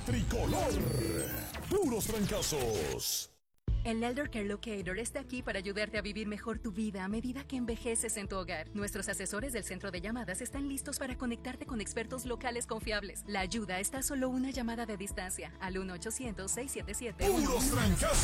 tricolor. Puros trancazos. El Elder Care Locator está aquí para ayudarte a vivir mejor tu vida a medida que envejeces en tu hogar. Nuestros asesores del centro de llamadas están listos para conectarte con expertos locales confiables. La ayuda está a solo una llamada de distancia al 1-800-677. Puros trancazos.